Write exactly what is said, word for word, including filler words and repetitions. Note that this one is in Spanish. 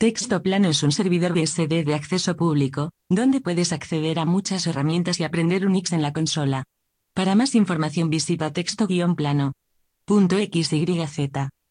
Texto Plano es un servidor B S D de acceso público, donde puedes acceder a muchas herramientas y aprender Unix en la consola. Para más información visita texto-plano punto xyz.